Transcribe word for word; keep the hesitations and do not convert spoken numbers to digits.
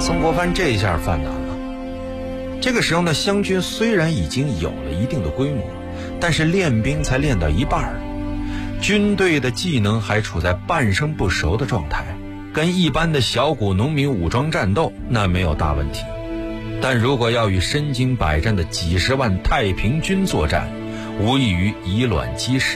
曾国藩这一下犯难了。这个时候呢，湘军虽然已经有了一定的规模，但是练兵才练到一半，军队的技能还处在半生不熟的状态，跟一般的小股农民武装战斗那没有大问题。但如果要与身经百战的几十万太平军作战，无异于以卵击石。